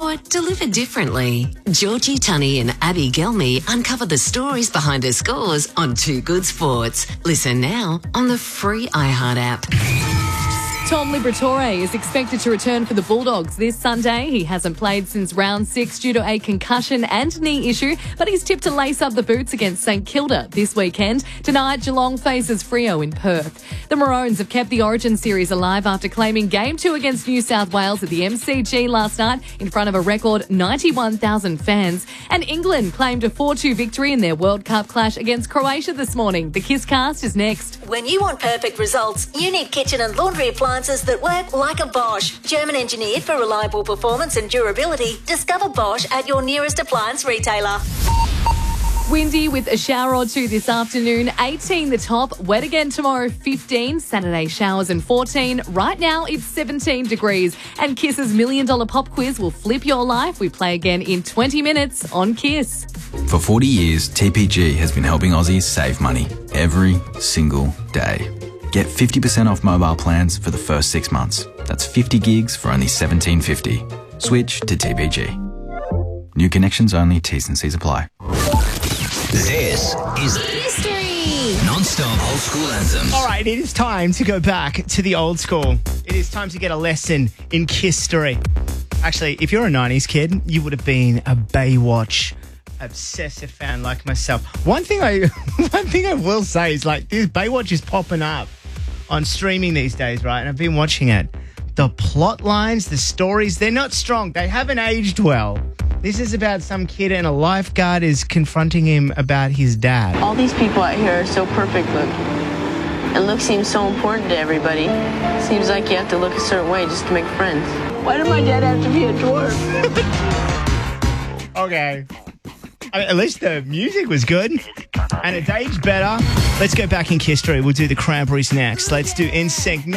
or delivered differently? Georgie Tunney and Abby Gelmy uncover the stories behind her scores on Too Good Sports. Listen now on the free iHeart app. Tom Liberatore is expected to return for the Bulldogs this Sunday. He hasn't played since round 6 due to a concussion and knee issue, but he's tipped to lace up the boots against St Kilda this weekend. Tonight, Geelong faces Freo in Perth. The Maroons have kept the Origin series alive after claiming Game 2 against New South Wales at the MCG last night in front of a record 91,000 fans. And England claimed a 4-2 victory in their World Cup clash against Croatia this morning. The Kisscast is next. When you want perfect results, you need kitchen and laundry appliances that work like a Bosch. German engineered for reliable performance and durability. Discover Bosch at your nearest appliance retailer. Windy with a shower or two this afternoon, 18 the top, wet again tomorrow, 15, Saturday showers and 14. Right now it's 17 degrees and Kiss's $1 Million Pop Quiz will flip your life. We play again in 20 minutes on Kiss. For 40 years, TPG has been helping Aussies save money every single day. Get 50% off mobile plans for the first 6 months. That's 50 gigs for only $17.50. Switch to TPG. New connections only, T's and C's apply. This is History. Non-stop old school anthems. All right, it is time to go back to the old school. It is time to get a lesson in history. Actually, if you're a 90s kid, you would have been a Baywatch obsessive fan like myself. One thing I will say is, like, this Baywatch is popping up on streaming these days, right? And I've been watching it. The plot lines, the stories, they're not strong. They haven't aged well. This is about some kid and a lifeguard is confronting him about his dad. All these people out here are so perfect, look. And look seems so important to everybody. Seems like you have to look a certain way just to make friends. Why did my dad have to be a dwarf? Okay. I mean, at least the music was good and it aged better. Let's go back in history. We'll do the Cranberries next. Let's do NSYNC next.